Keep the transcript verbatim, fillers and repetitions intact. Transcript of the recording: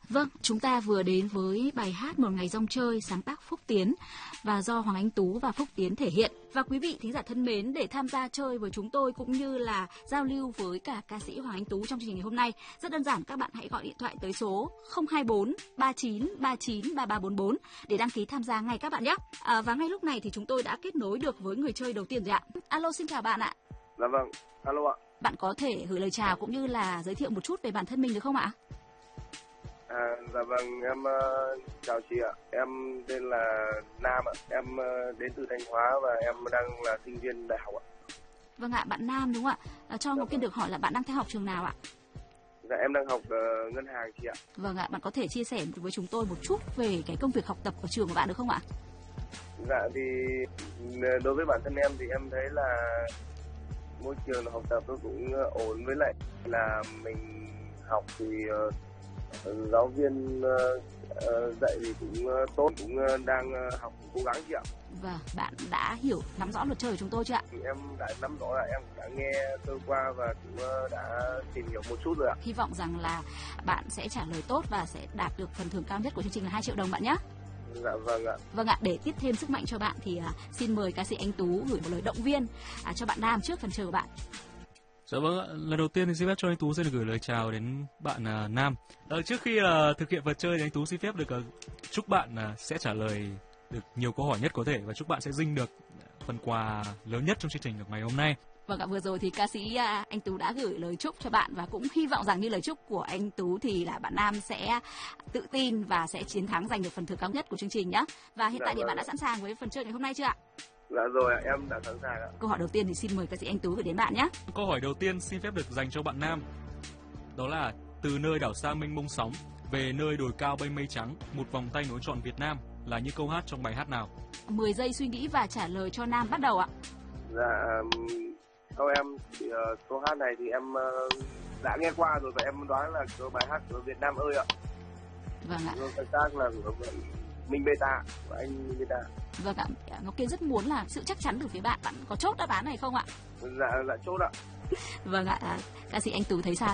Vâng, chúng ta vừa đến với bài hát Một Ngày Rong Chơi sáng tác Phúc Tiến và do Hoàng Anh Tú và Phúc Tiến thể hiện. Và quý vị thính giả thân mến, để tham gia chơi với chúng tôi cũng như là giao lưu với cả ca sĩ Hoàng Anh Tú trong chương trình ngày hôm nay, rất đơn giản, các bạn hãy gọi điện thoại tới số không hai bốn ba chín ba chín ba ba bốn bốn để đăng ký tham gia ngay các bạn nhé. À, và ngay lúc này thì chúng tôi đã kết nối được với người chơi đầu tiên rồi ạ. Alo, xin chào bạn ạ. Dạ vâng, alo ạ. Bạn có thể gửi lời chào cũng như là giới thiệu một chút về bản thân mình được không ạ? À, dạ vâng, em uh, chào chị ạ. Em tên là Nam ạ. Em uh, đến từ Thanh Hóa và em đang là sinh viên đại học ạ. Vâng ạ, bạn Nam đúng không ạ? À, cho Ngọc Kiên được hỏi là bạn đang theo học trường nào ạ? Dạ em đang học uh, ngân hàng chị ạ. Vâng ạ, bạn có thể chia sẻ với chúng tôi một chút về cái công việc học tập ở trường của bạn được không ạ? Dạ thì đối với bản thân em thì em thấy là môi trường học tập nó cũng ổn, với lại là mình học thì uh, giáo viên uh, uh, dạy thì cũng uh, tốt, cũng uh, đang uh, học cố gắng chị ạ. Vâng, bạn đã hiểu, nắm rõ luật chơi của chúng tôi chưa ạ? Thì em đã nắm rõ, là em đã nghe sơ qua và cũng uh, đã tìm hiểu một chút rồi ạ. Hy vọng rằng là bạn sẽ trả lời tốt và sẽ đạt được phần thưởng cao nhất của chương trình là hai triệu đồng bạn nhé. Dạ vâng ạ. Vâng ạ, để tiếp thêm sức mạnh cho bạn thì uh, xin mời ca sĩ Anh Tú gửi một lời động viên uh, cho bạn Nam trước phần chơi của bạn. Dạ vâng ạ, lần đầu tiên thì xin phép cho anh Tú sẽ được gửi lời chào đến bạn uh, Nam. Uh, trước khi uh, thực hiện vật chơi thì anh Tú xin phép được uh, chúc bạn uh, sẽ trả lời được nhiều câu hỏi nhất có thể và chúc bạn sẽ dinh được phần quà lớn nhất trong chương trình được ngày hôm nay. Vâng ạ, vừa rồi thì ca sĩ anh Tú đã gửi lời chúc cho bạn và cũng hy vọng rằng như lời chúc của anh Tú thì là bạn Nam sẽ tự tin và sẽ chiến thắng, giành được phần thưởng cao nhất của chương trình nhé. Và hiện Dạ tại thì vâng. bạn đã sẵn sàng với phần chơi ngày hôm nay chưa ạ? Dạ rồi ạ, em đã sẵn sàng ạ. Câu hỏi đầu tiên thì xin mời ca sĩ anh Tú gửi đến bạn nhé. Câu hỏi đầu tiên xin phép được dành cho bạn Nam. Đó là từ nơi đảo xa mênh mông sóng về nơi đồi cao bay mây trắng, một vòng tay nối trọn Việt Nam là những câu hát trong bài hát nào? mười giây suy nghĩ và trả lời cho Nam, bắt đầu ạ. Dạ, theo em thì uh, câu hát này thì em uh, đã nghe qua rồi và em đoán là câu bài hát của Việt Nam ơi ạ. Vâng ạ. Rồi tác là của Minh Beta, của anh Minh Beta. Vâng ạ, Ngọc Kiên rất muốn là sự chắc chắn từ phía bạn. Bạn có chốt đáp án này không ạ? Dạ, dạ chốt ạ. Vâng ạ, à, ca sĩ anh Tú thấy sao?